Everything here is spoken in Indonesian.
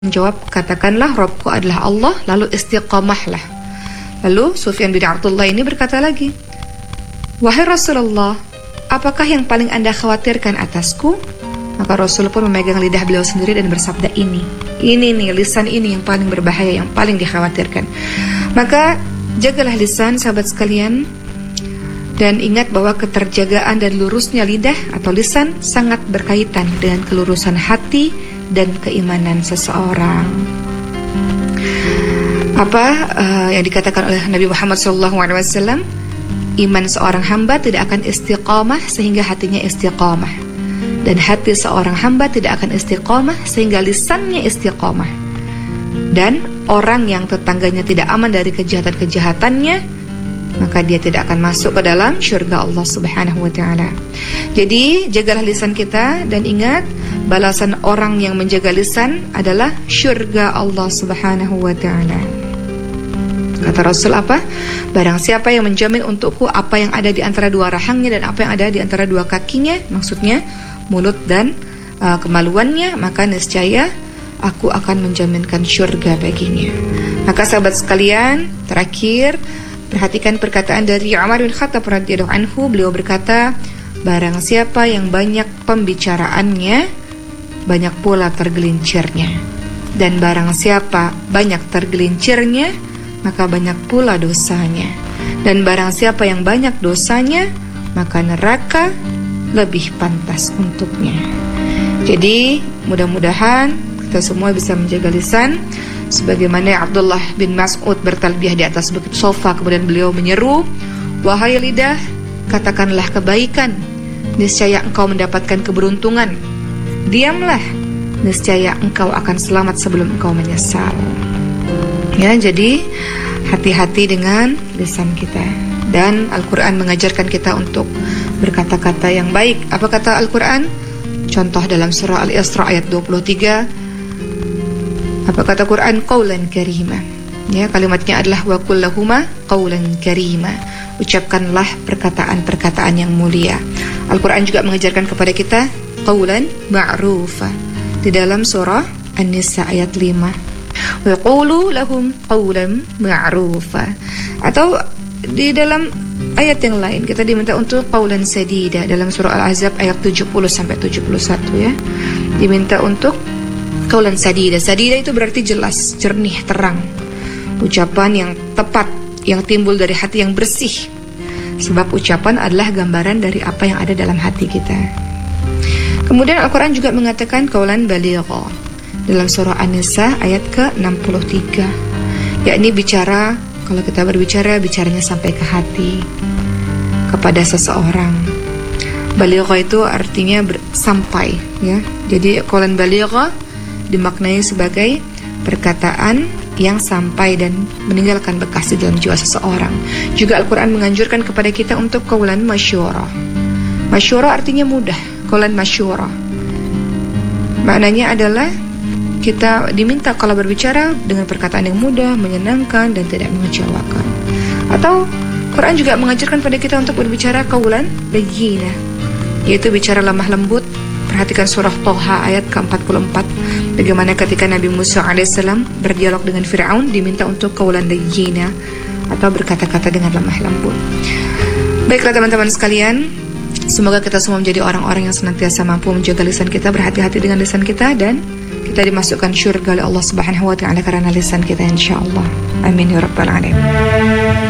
menjawab, katakanlah Rabbku adalah Allah, lalu istiqamahlah. Lalu Sufyan bin Abdullah ini berkata lagi, wahai Rasulullah, apakah yang paling Anda khawatirkan atasku? Maka Rasul pun memegang lidah beliau sendiri dan bersabda, ini nih, lisan ini yang paling berbahaya, yang paling dikhawatirkan. Maka jagalah lisan, sahabat sekalian, dan ingat bahwa keterjagaan dan lurusnya lidah atau lisan sangat berkaitan dengan kelurusan hati dan keimanan seseorang. Yang dikatakan oleh Nabi Muhammad SAW, iman seorang hamba tidak akan istiqamah sehingga hatinya istiqamah, dan hati seorang hamba tidak akan istiqamah sehingga lisannya istiqamah. Dan orang yang tetangganya tidak aman dari kejahatan-kejahatannya, maka dia tidak akan masuk ke dalam syurga Allah Subhanahu wa ta'ala. Jadi jagalah lisan kita, dan ingat, balasan orang yang menjaga lisan adalah syurga Allah Subhanahu wa ta'ala. Kata Rasul apa? Barang siapa yang menjamin untukku apa yang ada di antara dua rahangnya dan apa yang ada di antara dua kakinya, maksudnya mulut dan kemaluannya, maka niscaya aku akan menjaminkan syurga baginya. Maka sahabat sekalian, terakhir, perhatikan perkataan dari Umar bin Khattab radhiyallahu anhu. Beliau berkata, barang siapa yang banyak pembicaraannya, banyak pula tergelincirnya. Dan barang siapa banyak tergelincirnya, maka banyak pula dosanya. Dan barang siapa yang banyak dosanya, maka neraka lebih pantas untuknya. Jadi mudah-mudahan kita semua bisa menjaga lisan, sebagaimana Abdullah bin Mas'ud bertalbiyah di atas bukit Sofa, kemudian beliau menyeru, wahai lidah, katakanlah kebaikan, niscaya engkau mendapatkan keberuntungan. Diamlah, niscaya engkau akan selamat sebelum engkau menyesal. Ya, jadi hati-hati dengan lisan kita. Dan Al-Quran mengajarkan kita untuk berkata-kata yang baik. Apa kata Al-Quran? Contoh dalam surah Al-Isra ayat 23. Apa kata Quran? Qaulan karima. Ya, kalimatnya adalah wa qul lahuma qaulan karima. Ucapkanlah perkataan-perkataan yang mulia. Al-Quran juga mengajarkan kepada kita qaulan ma'rufa di dalam surah An-Nisa ayat 5. Wa qulu lahum qaulan ma'rufa. Atau di dalam ayat yang lain kita diminta untuk qaulan sadida dalam surah Al-Ahzab ayat 70 sampai 71 ya. Diminta untuk qaulan sadida. Sadida itu berarti jelas, jernih, terang. Ucapan yang tepat, yang timbul dari hati yang bersih. Sebab ucapan adalah gambaran dari apa yang ada dalam hati kita. Kemudian Al-Quran juga mengatakan qaulan baligha dalam surah An-Nisa ayat ke-63. Yakni bicara, kalau kita berbicara, bicaranya sampai ke hati, kepada seseorang. Baligha itu artinya sampai ya. Jadi qaulan baligha dimaknai sebagai perkataan yang sampai dan meninggalkan bekas di dalam jiwa seseorang. Juga Al-Quran menganjurkan kepada kita untuk qaulan masyura. Masyura artinya mudah. Qaulan masyura maknanya adalah kita diminta kalau berbicara dengan perkataan yang mudah, menyenangkan, dan tidak mengecewakan. Atau Quran juga mengajarkan pada kita untuk berbicara qaulan layyina, yaitu bicara lemah lembut. Perhatikan surah Toha ayat ke-44. Bagaimana ketika Nabi Musa alaihissalam berdialog dengan Fir'aun, diminta untuk qaulan layyina, atau berkata-kata dengan lemah lembut. Baiklah teman-teman sekalian, semoga kita semua menjadi orang-orang yang senantiasa mampu menjaga lisan kita, berhati-hati dengan lisan kita, dan kita dimasukkan syurga oleh Allah Subhanahu wa ta'ala karena lisan kita, insyaallah. Amin ya rabbal alamin.